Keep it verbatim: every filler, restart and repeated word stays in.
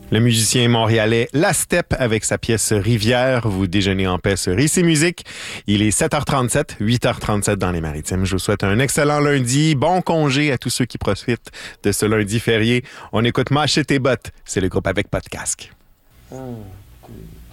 Le musicien montréalais La Steppe avec sa pièce Rivière. Vous déjeunez en paix sur Ici Musique. Il est sept heures trente-sept, huit heures trente-sept dans les Maritimes. Je vous souhaite un excellent lundi. Bon congé à tous ceux qui profitent de ce lundi férié. On écoute Mâcher tes bottes. C'est le groupe avec pas de casque. Un, deux.